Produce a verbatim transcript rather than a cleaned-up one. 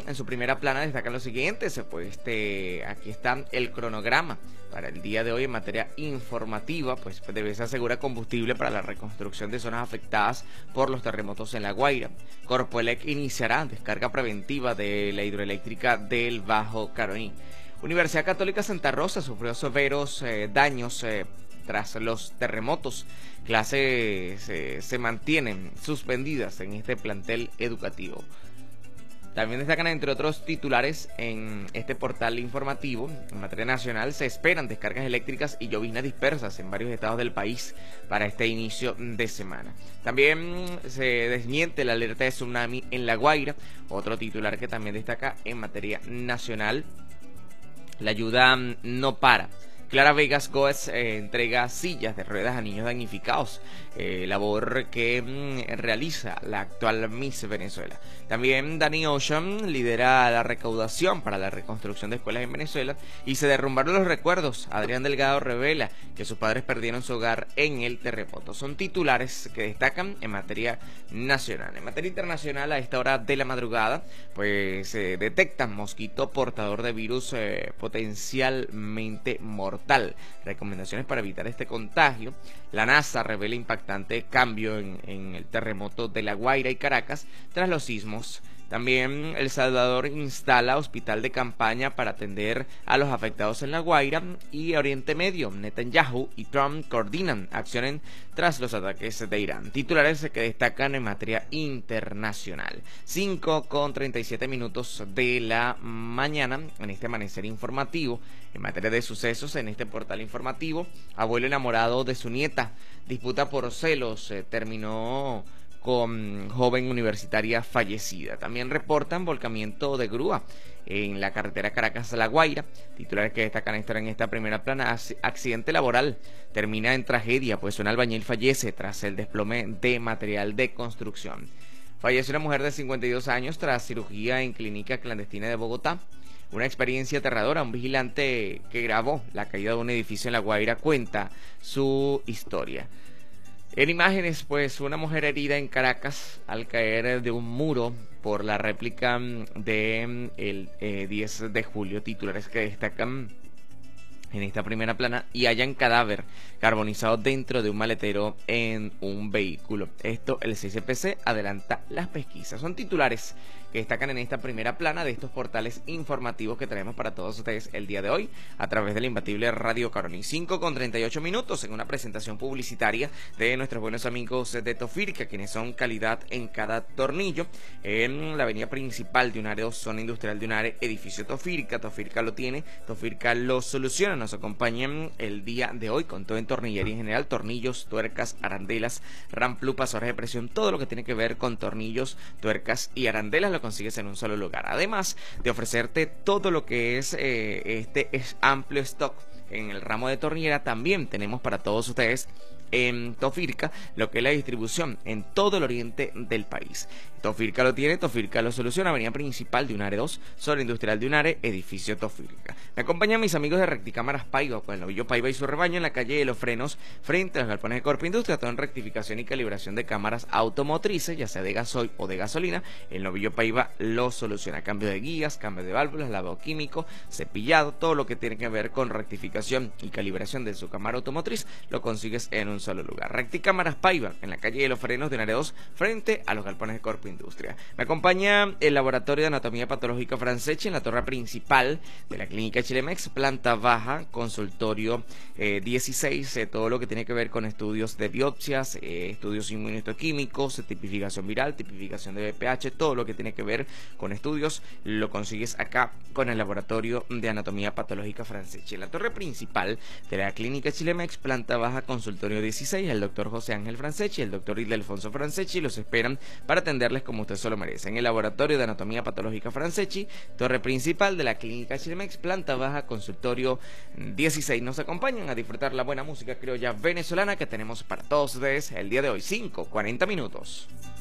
en su primera plana destacan lo siguiente. Se pues este, aquí está el cronograma para el día de hoy en materia informativa. Pues PDVSA asegura combustible para la reconstrucción de zonas afectadas por los terremotos en La Guaira. Corpoelec iniciará descarga preventiva de la hidroeléctrica del Bajo Caroní. Universidad Católica Santa Rosa sufrió severos eh, daños eh, tras los terremotos. Clases eh, se mantienen suspendidas en este plantel educativo. También destacan, entre otros titulares, en este portal informativo, en materia nacional, se esperan descargas eléctricas y lloviznas dispersas en varios estados del país para este inicio de semana. También se desmiente la alerta de tsunami en La Guaira, otro titular que también destaca en materia nacional. La ayuda no para. Clara Vegas Goetz eh, entrega sillas de ruedas a niños damnificados, eh, labor que mm, realiza la actual Miss Venezuela. También Danny Ocean lidera la recaudación para la reconstrucción de escuelas en Venezuela y se derrumbaron los recuerdos. Adrián Delgado revela que sus padres perdieron su hogar en el terremoto. Son titulares que destacan en materia nacional. En materia internacional, a esta hora de la madrugada, pues se eh, detectan mosquito portador de virus eh, potencialmente mortal. Recomendaciones para evitar este contagio. La NASA revela impactante cambio en, en el terremoto de La Guaira y Caracas tras los sismos. También El Salvador instala hospital de campaña para atender a los afectados en La Guaira. Y Oriente Medio, Netanyahu y Trump coordinan acciones tras los ataques de Irán. Titulares que destacan en materia internacional. cinco con treinta y siete minutos de la mañana en este amanecer informativo. En materia de sucesos, en este portal informativo, abuelo enamorado de su nieta, disputa por celos, eh, terminó con joven universitaria fallecida. También reportan volcamiento de grúa en la carretera Caracas-La Guaira. Titulares que destacan estar en esta primera plana. Accidente laboral termina en tragedia, pues un albañil fallece tras el desplome de material de construcción. Falleció una mujer de cincuenta y dos años tras cirugía en clínica clandestina de Bogotá. Una experiencia aterradora. Un vigilante que grabó la caída de un edificio en La Guaira cuenta su historia. En imágenes, pues una mujer herida en Caracas al caer de un muro por la réplica de el eh, diez de julio. Titulares que destacan en esta primera plana. Y hallan cadáver carbonizado dentro de un maletero en un vehículo. Esto, el C C P C adelanta las pesquisas. Son titulares que destacan en esta primera plana de estos portales informativos que traemos para todos ustedes el día de hoy a través de la imbatible Radio Caroní. Cinco con treinta y ocho minutos en una presentación publicitaria de nuestros buenos amigos de Tofirca, quienes son calidad en cada tornillo. En la avenida principal de Unare dos, zona industrial de Unare, edificio Tofirca. Tofirca lo tiene, Tofirca lo soluciona. Nos acompañan el día de hoy con todo en tornillería en general, tornillos, tuercas, arandelas, ramplu, pasadores de presión, todo lo que tiene que ver con tornillos, tuercas y arandelas lo consigues en un solo lugar. Además de ofrecerte todo lo que es eh, este es amplio stock en el ramo de tornillera, también tenemos para todos ustedes en Tofirca lo que es la distribución en todo el oriente del país. Tofirca lo tiene, Tofirca lo soluciona. Avenida principal de Unare dos, zona industrial de Unare, edificio Tofirca. Me acompañan mis amigos de Recticámaras Paiva, con el novillo Paiva y su rebaño en la calle de los Frenos, frente a los galpones de Corpo Industria, todo en rectificación y calibración de cámaras automotrices, ya sea de gasoil o de gasolina. El novillo Paiva lo soluciona. Cambio de guías, cambio de válvulas, lavado químico, cepillado, todo lo que tiene que ver con rectificación y calibración de su cámara automotriz, lo consigues en un solo lugar. Recticámaras Paiva, en la calle de los Frenos de Unare dos, frente a los galpones de Corpo Industria. Me acompaña el laboratorio de anatomía patológica Franceschi en la torre principal de la clínica Chilemex, planta baja, consultorio eh, dieciséis, eh, todo lo que tiene que ver con estudios de biopsias, eh, estudios inmunohistoquímicos, tipificación viral, tipificación de B P H, todo lo que tiene que ver con estudios lo consigues acá con el laboratorio de anatomía patológica Franceschi. En la torre principal de la clínica Chilemex, planta baja, consultorio dieciséis, el doctor José Ángel Franceschi, el doctor Ildefonso Franceschi los esperan para atenderles como usted se lo merece. En el laboratorio de anatomía patológica Franceschi, torre principal de la clínica Chilemex, planta baja, consultorio dieciséis. Nos acompañan a disfrutar la buena música criolla venezolana que tenemos para todos ustedes el día de hoy. Cinco, cuarenta minutos.